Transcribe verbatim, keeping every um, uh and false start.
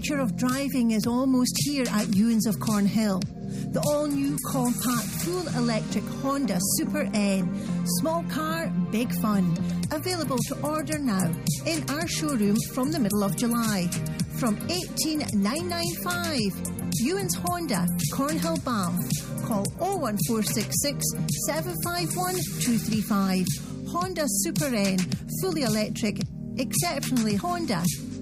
future of driving is almost here at Ewins of Cornhill. The all-new compact full-electric Honda Super N. Small car, big fun. Available to order now in our showroom from the middle of July. From eighteen thousand nine hundred ninety-five. Ewins Honda, Cornhill, Banff. Call oh one four six six, seven five one, two three five. Honda Super N. Fully electric. Exceptionally Honda.